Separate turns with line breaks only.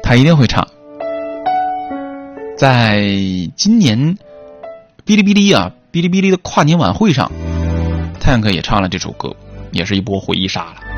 他一定会唱。在今年哔哩哔哩的跨年晚会上，太阳哥也唱了这首歌，也是一波回忆杀了。